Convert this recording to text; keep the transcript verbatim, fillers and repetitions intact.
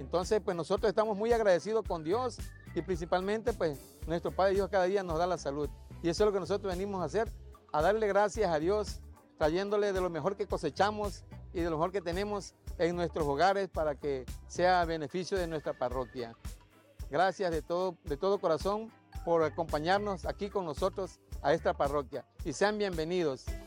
Entonces, pues nosotros estamos muy agradecidos con Dios y principalmente, pues nuestro Padre Dios cada día nos da la salud. Y eso es lo que nosotros venimos a hacer, a darle gracias a Dios, trayéndole de lo mejor que cosechamos y de lo mejor que tenemos en nuestros hogares para que sea a beneficio de nuestra parroquia. Gracias de todo, de todo corazón por acompañarnos aquí con nosotros a esta parroquia y sean bienvenidos.